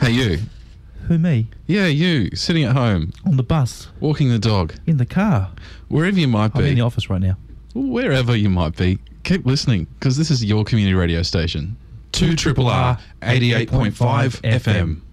Hey, you. Who, me? Yeah, you. Sitting at home. On the bus. Walking the dog. In the car. Wherever you might be. I'm in the office right now. Wherever you might be. Keep listening, because this is your community radio station. 2RRR 88.5 FM.